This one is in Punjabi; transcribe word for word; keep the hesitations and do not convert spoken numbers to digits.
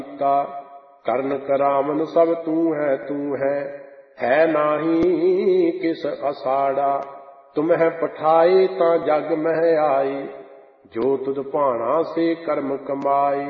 ਕੀਤਾ। ਕਰਨ ਕਰਾਵਨ ਸਭ ਤੂੰ ਹੈ ਤੂੰ ਹੈ, ਹੈ ਨਾਹੀ ਕਿਸ ਅਸਾੜਾ। ਤੁਮਹਿ ਪਠਾਏ ਤਾਂ ਜਗ ਮਹਿ ਆਏ, ਜੋ ਤੁਧ ਭਾਣਾ ਸੇ ਕਰਮ ਕਮਾਏ।